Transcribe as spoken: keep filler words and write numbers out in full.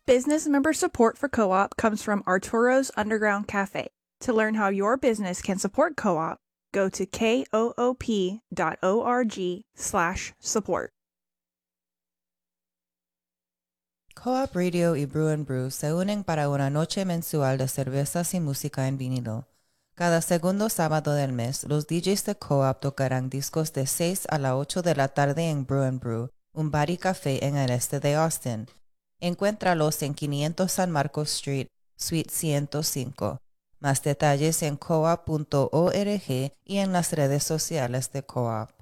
Business member support for Co-op comes from Arturo's Underground Cafe. To learn how your business can support Co-op, go to koop.org slash support. Co-op Radio y Brew and Brew se unen para una noche mensual de cervezas y música en vinilo. Cada segundo sábado del mes, los D Js de Co-op tocarán discos de seis a las ocho de la tarde en Brew and Brew, un bar y café en el este de Austin. Encuéntralos en quinientos San Marcos Street, Suite ciento cinco. Más detalles en coop punto org y en las redes sociales de Co-op.